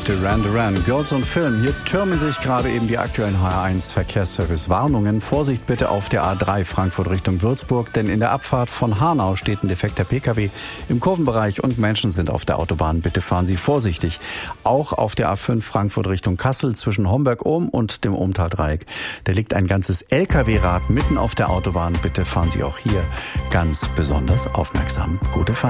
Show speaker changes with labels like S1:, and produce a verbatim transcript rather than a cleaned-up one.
S1: Duran Duran, Girls on Film. Hier türmen sich gerade eben die aktuellen H R eins Verkehrsservice-Warnungen. Vorsicht bitte auf der A drei Frankfurt Richtung Würzburg, denn in der Abfahrt von Hanau steht ein defekter P K W im Kurvenbereich und Menschen sind auf der Autobahn. Bitte fahren Sie vorsichtig. Auch auf der A fünf Frankfurt Richtung Kassel zwischen Homberg-Ohm und dem Ohmtal-Dreieck. Da liegt ein ganzes L K W-Rad mitten auf der Autobahn. Bitte fahren Sie auch hier ganz besonders aufmerksam. Gute Fahrt.